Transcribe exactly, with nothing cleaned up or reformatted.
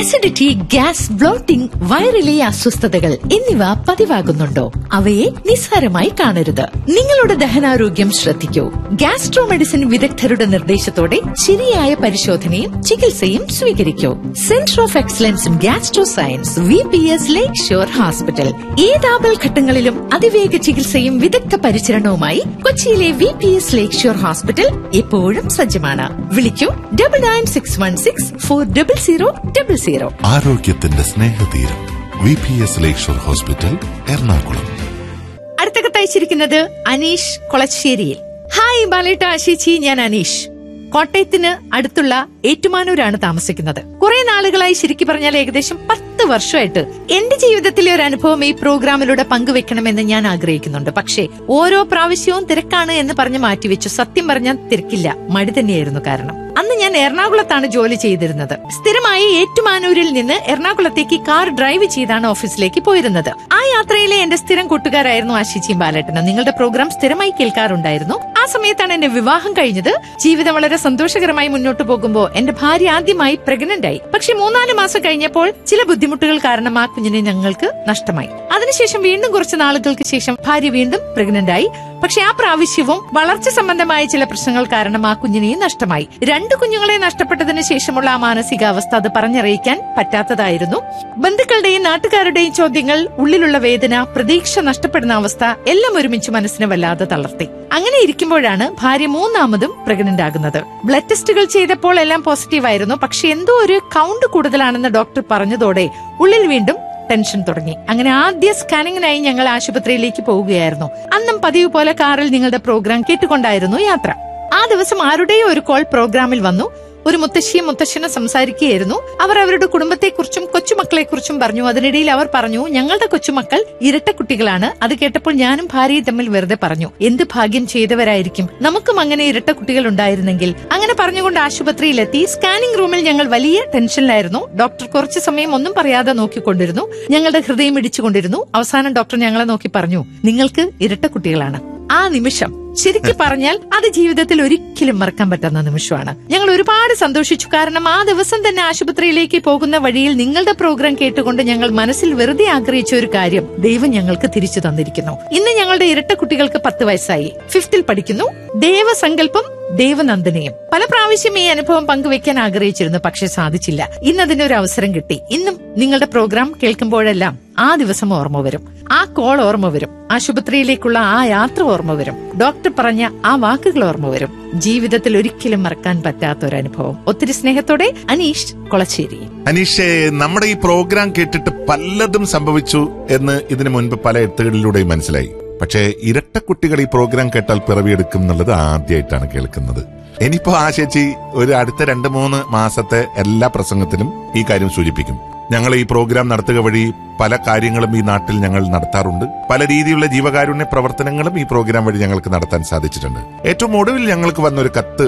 Acidity, gas, blotting, വയറിലെ അസ്വസ്ഥതകൾ എന്നിവ പതിവാകുന്നുണ്ടോ? അവയെ നിസ്സാരമായി കാണരുത്. നിങ്ങളുടെ ദഹനാരോഗ്യം ശ്രദ്ധിക്കൂ. ഗ്യാസ്ട്രോ മെഡിസിൻ വിദഗ്ധരുടെ നിർദ്ദേശത്തോടെ ശരിയായ പരിശോധനയും ചികിത്സയും സ്വീകരിക്കൂ. Centre of excellence in gastro science, V P S lake shore hospital. ഏതാപൽ ഘട്ടങ്ങളിലും അതിവേഗ ചികിത്സയും വിദഗ്ധ പരിചരണവുമായി കൊച്ചിയിലെ വി പി എസ് ലേക്ക് ഷോർ ഹോസ്പിറ്റൽ എപ്പോഴും സജ്ജമാണ്. വിളിക്കൂ double nine six one six four double zero double zero. ആരോഗ്യത്തിന്റെ സ്നേഹതീരം വി പി എസ് ലേക്ക് ഷോർ ഹോസ്പിറ്റൽ, എറണാകുളം. അടുത്ത കത്തയച്ചിരിക്കുന്നത് Aneesh കൊളശ്ശേരിയിൽ. Hi ബാലേട്ട, ആശിച്ചി, ഞാൻ അനീഷ്. കോട്ടയത്തിന് അടുത്തുള്ള ഏറ്റുമാനൂരാണ് താമസിക്കുന്നത്. കുറെ നാളുകളായി, ശരിക്കും പറഞ്ഞാൽ ഏകദേശം പത്ത് വർഷമായിട്ട് എന്റെ ജീവിതത്തിലെ ഒരു അനുഭവം ഈ പ്രോഗ്രാമിലൂടെ പങ്കുവെക്കണമെന്ന് ഞാൻ ആഗ്രഹിക്കുന്നുണ്ട്. പക്ഷേ ഓരോ പ്രാവശ്യവും തിരക്കാണ് എന്ന് പറഞ്ഞ് മാറ്റിവെച്ചു. സത്യം പറഞ്ഞാൽ തിരക്കില്ല, മടി തന്നെയായിരുന്നു. കാരണം അന്ന് ഞാൻ എറണാകുളത്താണ് ജോലി ചെയ്തിരുന്നത്. സ്ഥിരമായി ഏറ്റുമാനൂരിൽ നിന്ന് എറണാകുളത്തേക്ക് കാർ ഡ്രൈവ് ചെയ്താണ് ഓഫീസിലേക്ക് പോയിരുന്നത്. ആ യാത്രയിലെ എന്റെ സ്ഥിരം കൂട്ടുകാരായിരുന്നു ആശിച്ചിയും ബാലേട്ടനും. നിങ്ങളുടെ പ്രോഗ്രാം സ്ഥിരമായി കേൾക്കാറുണ്ടായിരുന്നു. ആ സമയത്താണ് എന്റെ വിവാഹം കഴിഞ്ഞത്. ജീവിതം വളരെ സന്തോഷകരമായി മുന്നോട്ട് പോകുമ്പോൾ എന്റെ ഭാര്യ ആദ്യമായി പ്രഗ്നന്റ് ആയി. പക്ഷെ മൂന്നാല് മാസം കഴിഞ്ഞപ്പോൾ ചില ബുദ്ധിമുട്ടുകൾ കാരണം ആ കുഞ്ഞിനെ ഞങ്ങൾക്ക് നഷ്ടമായി. അതിനുശേഷം വീണ്ടും കുറച്ച് നാളുകൾക്ക് ശേഷം ഭാര്യ വീണ്ടും പ്രഗ്നന്റ് ആയി. പക്ഷെ ആ പ്രാവശ്യവും വളർച്ച സംബന്ധമായ ചില പ്രശ്നങ്ങൾ കാരണം ആ കുഞ്ഞിനെയും നഷ്ടമായി. രണ്ടു കുഞ്ഞുങ്ങളെ നഷ്ടപ്പെട്ടതിന് ശേഷമുള്ള ആ മാനസികാവസ്ഥ അത് പറഞ്ഞറിയിക്കാൻ പറ്റാത്തതായിരുന്നു. ബന്ധുക്കളുടെയും നാട്ടുകാരുടെയും ചോദ്യങ്ങൾ, ഉള്ളിലുള്ള വേദന, പ്രതീക്ഷ നഷ്ടപ്പെടുന്ന അവസ്ഥ എല്ലാം ഒരുമിച്ച് മനസ്സിനെ വല്ലാതെ തളർത്തി. അങ്ങനെ ഇരിക്കുമ്പോഴാണ് ഭാര്യ മൂന്നാമതും പ്രഗ്നന്റ് ആകുന്നത്. ബ്ലഡ് ടെസ്റ്റുകൾ ചെയ്തപ്പോൾ എല്ലാം പോസിറ്റീവ് ആയിരുന്നു. പക്ഷെ എന്തോ ഒരു കൗണ്ട് കൂടുതലാണെന്ന് ഡോക്ടർ പറഞ്ഞതോടെ ഉള്ളിൽ വീണ്ടും ടെൻഷൻ തുടങ്ങി. അങ്ങനെ ആദ്യ സ്കാനിങ്ങിനായി ഞങ്ങൾ ആശുപത്രിയിലേക്ക് പോവുകയായിരുന്നു. അന്നും പതിവ് പോലെ കാറിൽ നിങ്ങളുടെ പ്രോഗ്രാം കേട്ടുകൊണ്ടായിരുന്നു യാത്ര. ആ ദിവസം ആരുടെയോ ഒരു കോൾ പ്രോഗ്രാമിൽ വന്നു. ഒരു മുത്തശ്ശിയും മുത്തശ്ശനും സംസാരിക്കുകയായിരുന്നു. അവർ അവരുടെ കുടുംബത്തെക്കുറിച്ചും കൊച്ചുമക്കളെക്കുറിച്ചും പറഞ്ഞു. അതിനിടയിൽ അവർ പറഞ്ഞു, ഞങ്ങളുടെ കൊച്ചുമക്കൾ ഇരട്ടക്കുട്ടികളാണ്. അത് കേട്ടപ്പോൾ ഞാനും ഭാര്യയും തമ്മിൽ വെറുതെ പറഞ്ഞു, എന്ത് ഭാഗ്യം ചെയ്തവരായിരിക്കും, നമുക്കും അങ്ങനെ ഇരട്ടക്കുട്ടികൾ ഉണ്ടായിരുന്നെങ്കിൽ. അങ്ങനെ പറഞ്ഞുകൊണ്ട് ആശുപത്രിയിലെത്തി. സ്കാനിംഗ് റൂമിൽ ഞങ്ങൾ വലിയ ടെൻഷനിലായിരുന്നു. ഡോക്ടർ കുറച്ചു സമയം ഒന്നും പറയാതെ നോക്കിക്കൊണ്ടിരുന്നു. ഞങ്ങളുടെ ഹൃദയം ഇടിച്ചുകൊണ്ടിരുന്നു. അവസാനം ഡോക്ടർ ഞങ്ങളെ നോക്കി പറഞ്ഞു, നിങ്ങൾക്ക് ഇരട്ടക്കുട്ടികളാണ്. ആ നിമിഷം ശരിക്കും പറഞ്ഞാൽ അത് ജീവിതത്തിൽ ഒരിക്കലും മറക്കാൻ പറ്റുന്ന നിമിഷമാണ്. ഞങ്ങൾ ഒരുപാട് സന്തോഷിച്ചു. കാരണം ആ ദിവസം തന്നെ ആശുപത്രിയിലേക്ക് പോകുന്ന വഴിയിൽ നിങ്ങളുടെ പ്രോഗ്രാം കേട്ടുകൊണ്ട് ഞങ്ങൾ മനസ്സിൽ വെറുതെ ആഗ്രഹിച്ച ഒരു കാര്യം ദൈവം ഞങ്ങൾക്ക് തിരിച്ചു തന്നിരിക്കുന്നു. ഇന്ന് ഞങ്ങളുടെ ഇരട്ട കുട്ടികൾക്ക് പത്ത് വയസ്സായി, ഫിഫ്തിൽ പഠിക്കുന്നു. ദേവസങ്കല്പം ദേവനന്ദനയും. പല പ്രാവശ്യം ഈ അനുഭവം പങ്കുവെക്കാൻ ആഗ്രഹിച്ചിരുന്നു, പക്ഷെ സാധിച്ചില്ല. ഇന്ന് അതിനൊരു അവസരം കിട്ടി. ഇന്നും നിങ്ങളുടെ പ്രോഗ്രാം കേൾക്കുമ്പോഴെല്ലാം ആ ദിവസം ഓർമ്മ വരും, ആ കോൾ ഓർമ്മ വരും, ആശുപത്രിയിലേക്കുള്ള ആ യാത്ര ഓർമ്മ വരും, ഡോക്ടർ പറഞ്ഞ ആ വാക്കുകൾ ഓർമ്മ വരും. ജീവിതത്തിൽ ഒരിക്കലും മറക്കാൻ പറ്റാത്ത ഒരു അനുഭവം. ഒത്തിരി സ്നേഹത്തോടെ അനീഷ് കൊളശ്ശേരി. അനീഷേ, നമ്മുടെ ഈ പ്രോഗ്രാം കേട്ടിട്ട് പലതും സംഭവിച്ചു എന്ന് ഇതിനു മുൻപ് പല എത്തുകളിലൂടെയും മനസ്സിലായി. പക്ഷേ ഇരട്ടക്കുട്ടികൾ ഈ പ്രോഗ്രാം കേട്ടാൽ പിറവിയെടുക്കും എന്നുള്ളത് ആദ്യമായിട്ടാണ് കേൾക്കുന്നത്. ഇനിയിപ്പോ ആ ചേച്ചി ഒരു അടുത്ത രണ്ട് മൂന്ന് മാസത്തെ എല്ലാ പ്രസംഗത്തിലും ഈ കാര്യം സൂചിപ്പിക്കും. ഞങ്ങൾ ഈ പ്രോഗ്രാം നടത്തുക വഴി പല കാര്യങ്ങളും ഈ നാട്ടിൽ ഞങ്ങൾ നടത്താറുണ്ട്. പല രീതിയിലുള്ള ജീവകാരുണ്യ പ്രവർത്തനങ്ങളും ഈ പ്രോഗ്രാം വഴി ഞങ്ങൾക്ക് നടത്താൻ സാധിച്ചിട്ടുണ്ട്. ഏറ്റവും ഒടുവിൽ ഞങ്ങൾക്ക് വന്നൊരു കത്ത്